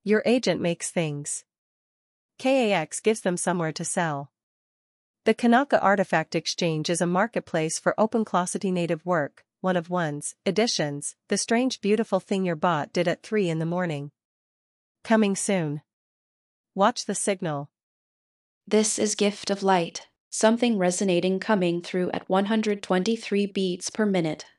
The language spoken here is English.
Your agent makes things. KAX gives them somewhere to sell. The Kanaka Artifact Exchange is a marketplace for OpenClossity native work, one of one's editions, the strange beautiful thing your bot did at 3 in the morning. Coming soon. Watch the signal. This is Gift of Light, something resonating coming through at 123 beats per minute.